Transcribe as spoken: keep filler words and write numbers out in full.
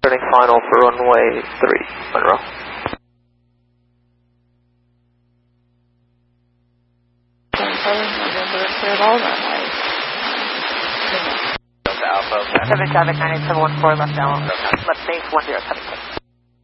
Turning final for runway three, Monroe. November, cleared all runways. Delta Alpha. seven traffic nine eight seven one four left down. Left base one zero seven six.